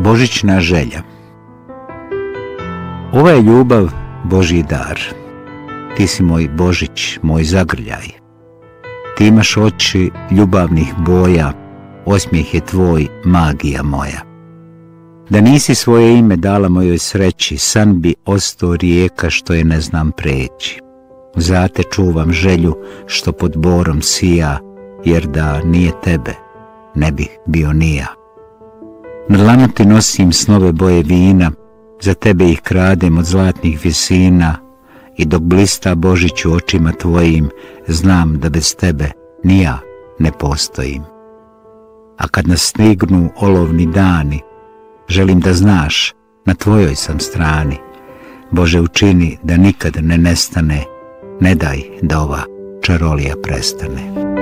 Božićna želja. Ova je ljubav Božji dar. Ti si moj Božić, moj zagrljaj. Ti imaš oči ljubavnih boja, osmijeh je tvoj, magija moja. Da nisi svoje ime dala mojoj sreći, san bi ostao rijeka što je ne znam preći. Za te čuvam želju što pod borom sija, jer da nije tebe, ne bih bio ni ja. Na dlanu ti nosim snove boje vina, za tebe ih kradem od zlatnih visina, i dok blista Božić u očima tvojim, znam da bez tebe ni ja ne postojim. A kad nas stignu olovni dani, želim da znaš, na tvojoj sam strani. Bože, učini da nikad ne nestane, ne daj da ova čarolija prestane.